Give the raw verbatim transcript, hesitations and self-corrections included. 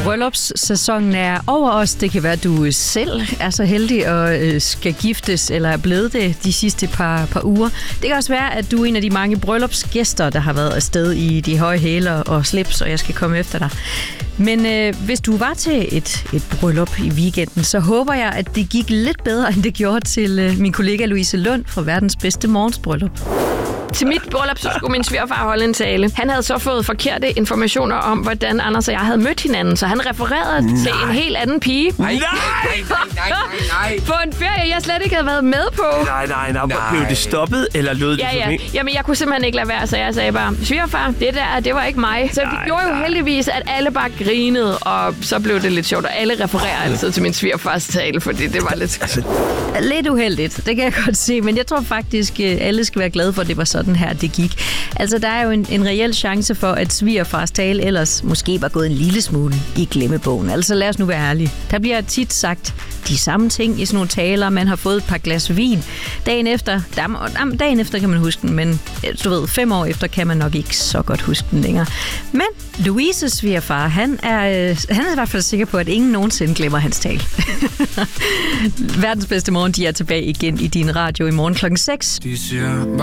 bryllupssæsonen er over os. Det kan være, at du selv er så heldig og øh, skal giftes, eller er blevet det de sidste par, par uger. Det kan også være, at du er en af de mange bryllupsgæster, der har været afsted i de høje hæler og slips, og jeg skal komme efter dig. Men øh, hvis du var til et, et bryllup i weekenden, så håber jeg, at det gik lidt bedre, end det gjorde til øh, min kollega Louise Lund fra Verdens Bedste Morgensbryllup. Til mit bryllup, så skulle min svigerfar holde en tale. Han havde så fået forkerte informationer om, hvordan Anders og jeg havde mødt hinanden, så han refererede nej. til en helt anden pige. Nej, nej, nej, nej, nej. På en ferie, jeg slet ikke havde været med på. Nej, nej, nej. Blev det stoppet, eller lød det ja, ja. for mig? Jamen, jeg kunne simpelthen ikke lade være, så jeg sagde bare, svigerfar, det der, det var ikke mig. Så det nej, gjorde nej. jo heldigvis, at alle bare grinede, og så blev det lidt sjovt, og alle refererer altid til min svigerfars tale, fordi det var lidt... Altså, lidt uheldigt, det kan jeg godt se, men jeg tror faktisk, alle skal være glade for, at det var sådan her, det gik. Altså, der er jo en, en reel chance for, at svigerfars tale ellers måske var gået en lille smule i glemmebogen. Altså, lad os nu være ærlige. Der bliver tit sagt de samme ting i sådan nogle taler. Man har fået et par glas vin. Dagen efter, der, dagen efter kan man huske den, men du ved, fem år efter kan man nok ikke så godt huske den længere. Men Louises svigerfar, han er, han er i hvert fald sikker på, at ingen nogensinde glemmer hans tale. Verdens Bedste Morgen, de er tilbage igen i din radio i morgen klokken seks.